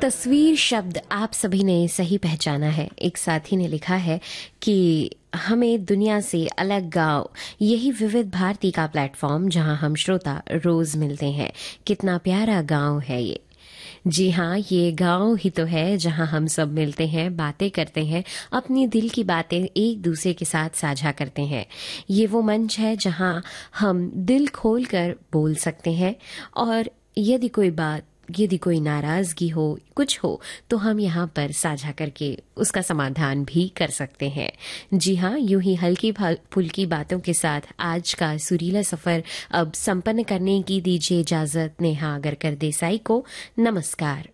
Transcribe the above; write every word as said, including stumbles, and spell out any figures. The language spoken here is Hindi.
तस्वीर शब्द आप सभी ने सही पहचाना है। एक साथी ने लिखा है कि हमें दुनिया से अलग गांव, यही विविध भारती का प्लेटफॉर्म जहां हम श्रोता रोज मिलते हैं। कितना प्यारा गांव है ये। जी हाँ, ये गांव ही तो है जहां हम सब मिलते हैं, बातें करते हैं, अपनी दिल की बातें एक दूसरे के साथ साझा करते हैं। ये वो मंच है जहां हम दिल खोल कर बोल सकते हैं और यदि कोई बात, यदि कोई नाराजगी हो, कुछ हो, तो हम यहाँ पर साझा करके उसका समाधान भी कर सकते हैं। जी हाँ, यूं ही हल्की फुल्की बातों के साथ आज का सुरीला सफर अब संपन्न करने की दीजिए इजाजत नेहा अगरकर देसाई को। नमस्कार।